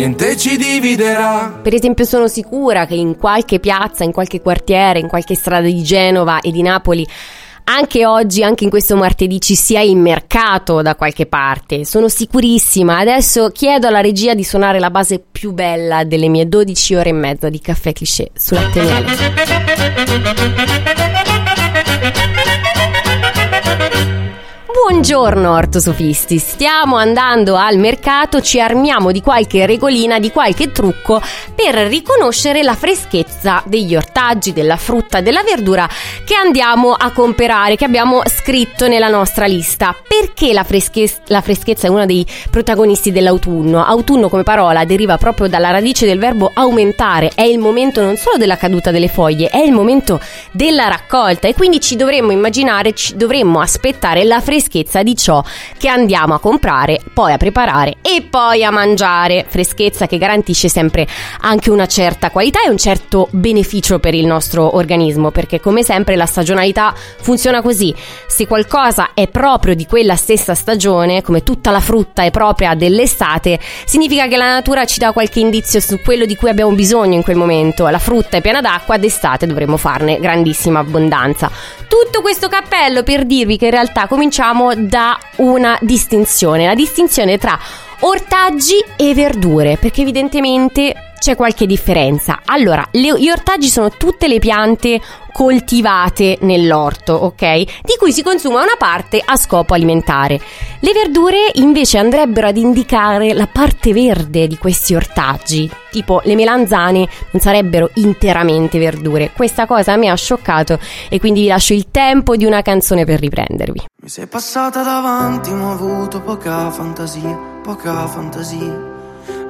niente ci dividerà. Per esempio, sono sicura che in qualche piazza, in qualche quartiere, in qualche strada di Genova e di Napoli, anche oggi, anche in questo martedì, ci sia il mercato da qualche parte. Sono sicurissima. Adesso chiedo alla regia di suonare la base più bella delle mie 12 ore e mezza di Caffè Cliché su Latte e Miele. Buongiorno ortosofisti, stiamo andando al mercato, ci armiamo di qualche regolina, di qualche trucco per riconoscere la freschezza degli ortaggi, della frutta, della verdura che andiamo a comprare, che abbiamo scritto nella nostra lista. Perché la freschezza è uno dei protagonisti dell'autunno? Autunno come parola deriva proprio dalla radice del verbo aumentare, è il momento non solo della caduta delle foglie, è il momento della raccolta e quindi ci dovremmo immaginare, ci dovremmo aspettare la freschezza di ciò che andiamo a comprare, poi a preparare e poi a mangiare. Freschezza che garantisce sempre anche una certa qualità e un certo beneficio per il nostro organismo, perché come sempre la stagionalità funziona così: se qualcosa è proprio di quella stessa stagione, come tutta la frutta è propria dell'estate, significa che la natura ci dà qualche indizio su quello di cui abbiamo bisogno in quel momento. La frutta è piena d'acqua, d'estate dovremo farne grandissima abbondanza. Tutto questo cappello per dirvi che in realtà cominciamo da una distinzione, la distinzione tra ortaggi e verdure, perché evidentemente c'è qualche differenza. Allora, gli ortaggi sono tutte le piante coltivate nell'orto, ok? Di cui si consuma una parte a scopo alimentare. Le verdure invece andrebbero ad indicare la parte verde di questi ortaggi, tipo le melanzane non sarebbero interamente verdure. Questa cosa mi ha scioccato e quindi vi lascio il tempo di una canzone per riprendervi. Mi sei passata davanti ma ho avuto poca fantasia, poca fantasia.